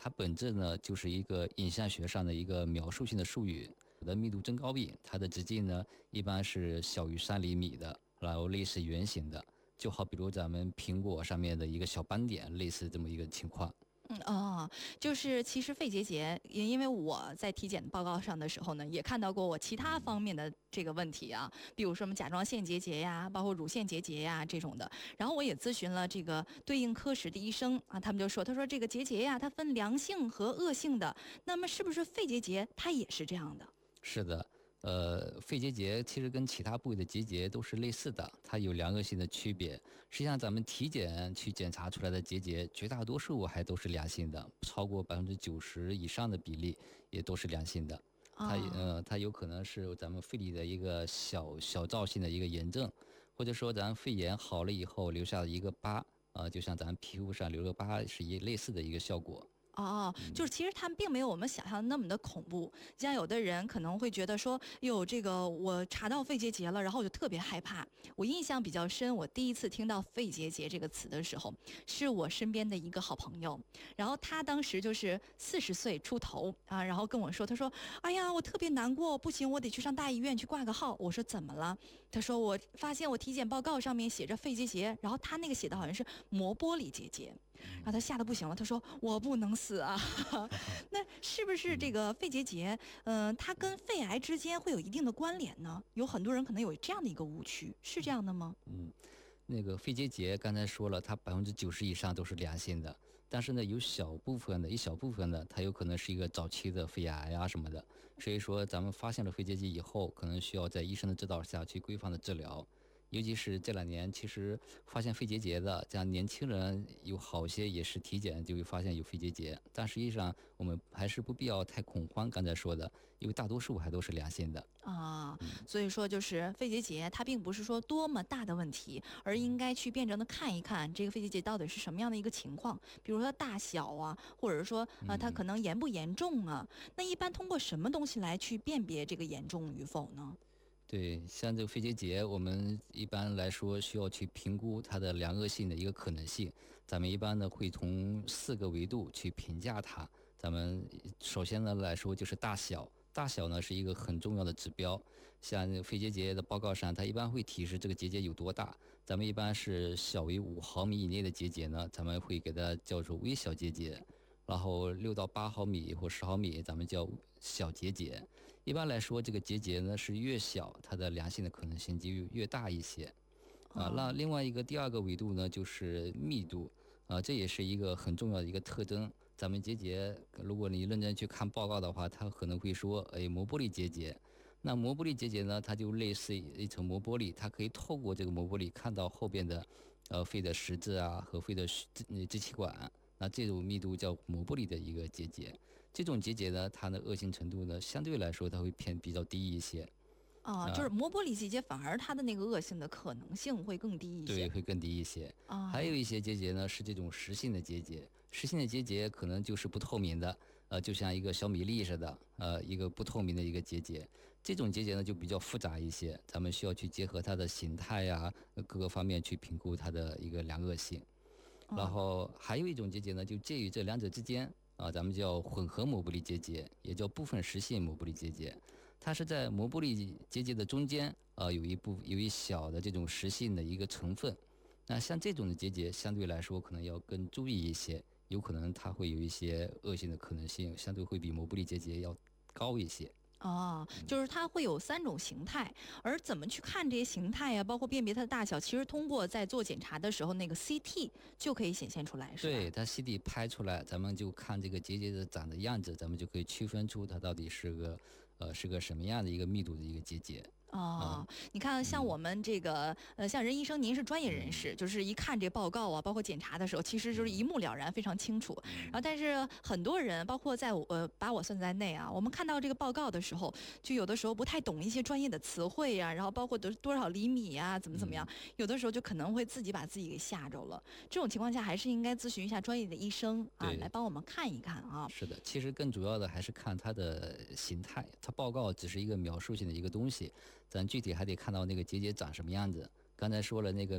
它本质呢就是一个影像学上的一个描述性的术语。的密度增高比，它的直径呢一般是小于3厘米的，然后类似圆形的，就好比如咱们苹果上面的一个小斑点，类似这么一个情况。 就是其实肺结节，因为我在体检报告上的时候呢，也看到过我其他方面的这个问题啊，比如说什么甲状腺结节呀，包括乳腺结节呀这种的。然后我也咨询了这个对应科室的医生啊，他们就说，他说这个结节呀，它分良性和恶性的，那么是不是肺结节它也是这样的？ 是的，肺结节其实跟其他部位的结节都是类似的，它有良恶性的区别。实际上，咱们体检去检查出来的结节，绝大多数还都是良性的，超过90%以上的比例也都是良性的。它有可能是咱们肺里的一个小灶性的一个炎症，或者说咱肺炎好了以后留下的一个疤，就像咱皮肤上留个疤是类似的一个效果。 就是其实他们并没有我们想象的那么的恐怖。像有的人可能会觉得说，哟，这个我查到肺结节了，然后我就特别害怕。我印象比较深，我第一次听到肺结节这个词的时候，是我身边的一个好朋友，然后他当时就是40岁出头啊，然后跟我说，他说，哎呀，我特别难过，不行，我得去上大医院去挂个号。我说怎么了？他说我发现我体检报告上面写着肺结节，然后他那个写的好像是膜玻璃结节。然后他吓得不行了，他说我不能死啊。那是不是这个肺结节它跟肺癌之间会有一定的关联呢？有很多人可能有这样的一个误区，是这样的吗？ 那个肺结节刚才说了，它90%以上都是良性的，但是呢，有一小部分的，它有可能是一个早期的肺癌啊什么的。所以说，咱们发现了肺结节以后，可能需要在医生的指导下去规范的治疗。尤其是这2年，其实发现肺结节的，这样年轻人有好些也是体检就会发现有肺结节，但实际上我们还是不必要太恐慌。刚才说的，因为大多数还都是良性的所以说就是肺结节它并不是说多么大的问题，而应该去辩证的看一看这个肺结节到底是什么样的一个情况，比如说大小啊，或者说它可能严不严重啊。那一般通过什么东西来去辨别这个严重与否呢？ 对，像这个肺结节，我们一般来说需要去评估它的良恶性的一个可能性。咱们一般呢会从4个维度去评价它。咱们首先呢来说就是大小，大小呢是一个很重要的指标。像肺结节的报告上，它一般会提示这个结节有多大。咱们一般是小于5毫米以内的结节呢，咱们会给它叫做微小结节。然后6到8毫米或10毫米，咱们叫小结节。一般来说，这个结节呢是越小，它的良性的可能性就越大一些。那另外一个第2个维度呢，就是密度这也是一个很重要的一个特征。咱们结节，如果你认真去看报告的话，它可能会说，膜玻璃结节。那膜玻璃结节呢，它就类似一层膜玻璃，它可以透过这个膜玻璃看到后边的肺的实质啊和肺的支气管。那这种密度叫膜玻璃的一个结节，这种结节呢，它的恶性程度呢，相对来说它会偏比较低一些。 就是膜玻璃结节反而它的那个恶性的可能性会更低一些。 对，会更低一些。还有一些结节呢是这种实性的结节，实性的结节可能就是不透明的，就像一个小米粒似的，一个不透明的一个结节。这种结节呢就比较复杂一些，咱们需要去结合它的形态呀，各个方面去评估它的一个良恶性。然后还有一种结节呢，就介于这2者之间咱们叫混合膜玻璃结节，也叫部分实性膜玻璃结节。它是在膜玻璃结节的中间有一小的这种实性的一个成分。那像这种的结节，相对来说可能要更注意一些，有可能它会有一些恶性的可能性，相对会比膜玻璃结节要高一些。 就是它会有3种形态，而怎么去看这些形态啊，包括辨别它的大小，其实通过在做检查的时候那个 CT 就可以显现出来，是吧？ 对，它 CT 拍出来，咱们就看这个结节的长的样子，咱们就可以区分出它到底是个什么样的一个密度的一个结节。 你看，像我们这个像任医生，您是专业人士，就是一看这报告啊，包括检查的时候，其实就是一目了然，非常清楚。然后，但是很多人，包括把我算在内啊，我们看到这个报告的时候，就有的时候不太懂一些专业的词汇啊，然后包括多少厘米啊，怎么样，有的时候就可能会自己把自己给吓着了。这种情况下，还是应该咨询一下专业的医生来帮我们看一看啊。 是的，其实更主要的还是看它的形态，它报告只是一个描述性的一个东西。咱具体还得看到那个结节长什么样子。刚才说了那个